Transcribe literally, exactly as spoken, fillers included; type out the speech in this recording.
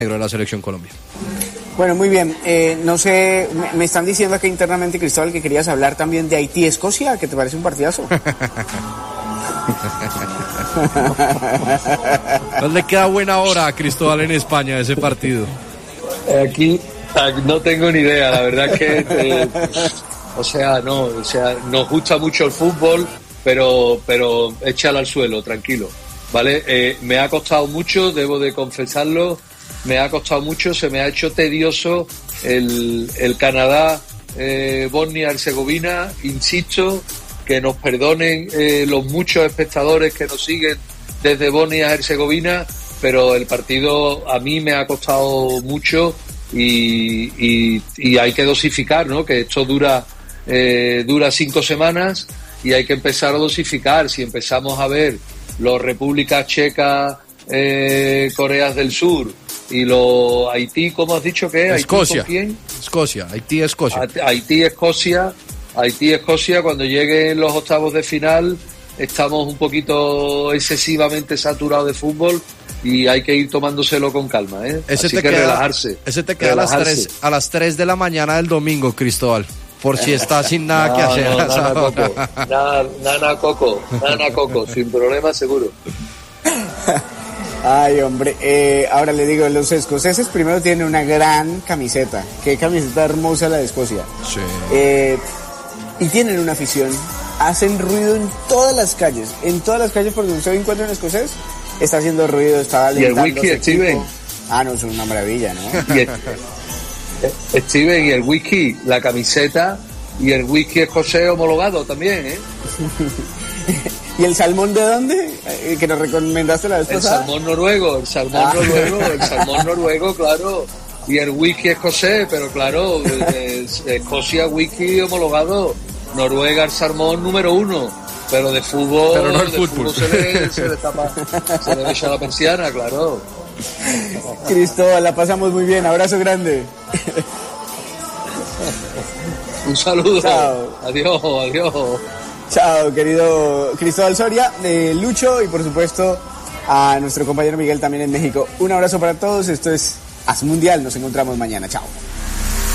negro de la selección Colombia. Bueno, muy bien. Eh, no sé, me, me están diciendo acá internamente, Cristóbal, que querías hablar también de Haití-Escocia, que te parece un partidazo. No le queda buena hora a Cristóbal en España ese partido. Aquí no tengo ni idea, la verdad es que eh, o sea, no, o sea, nos gusta mucho el fútbol, pero pero échalo al suelo, tranquilo, ¿vale? Eh, me ha costado mucho, debo de confesarlo, me ha costado mucho, se me ha hecho tedioso el, el Canadá, eh, Bosnia-Herzegovina, insisto, que nos perdonen eh, los muchos espectadores que nos siguen desde Bosnia-Herzegovina, pero el partido a mí me ha costado mucho y, y, y hay que dosificar, ¿no? Que esto dura eh, dura cinco semanas y hay que empezar a dosificar. Si empezamos a ver los Repúblicas Checas, eh, Coreas del Sur y los Haití, ¿cómo has dicho que es? Escocia. ¿Haití con quién? Escocia, Haití, Escocia. Haití, Escocia, Haití, Escocia, cuando lleguen los octavos de final, estamos un poquito excesivamente saturados de fútbol y hay que ir tomándoselo con calma, ¿eh? Ese Así te que queda, relajarse. Ese te queda relajarse. a las tres, a las tres de la mañana del domingo, Cristóbal. Por si estás sin nada no, que hacer. No, nana coco, nana, nana coco, nana coco, sin problema seguro. Ay, hombre, eh, ahora le digo, los escoceses primero tienen una gran camiseta. Qué camiseta hermosa la de Escocia. Sí. Eh, y tienen una afición. Hacen ruido en todas las calles. En todas las calles por donde usted encuentra un escocés, está haciendo ruido, está alentando. ¿Y el whisky, Steven? Ah, no, es una maravilla, ¿no? Y el, Steven, y el whisky, la camiseta y el whisky escocés homologado también, ¿eh? ¿Y el salmón de dónde? Eh, que nos recomendaste la vez pasada. El salmón noruego, el salmón ah. noruego, el salmón noruego, claro. Y el whisky escocés, pero claro, es, Escocia whisky homologado. Noruega el salmón número uno. Pero de fútbol, pero no el de fútbol. fútbol se le, se le tapa, se le echa la persiana, claro. Cristóbal, la pasamos muy bien. Abrazo grande. Un saludo. Chao. Adiós, adiós. Chao, querido Cristóbal Soria, eh, Lucho y por supuesto a nuestro compañero Miguel también en México. Un abrazo para todos. Esto es As Mundial. Nos encontramos mañana. Chao.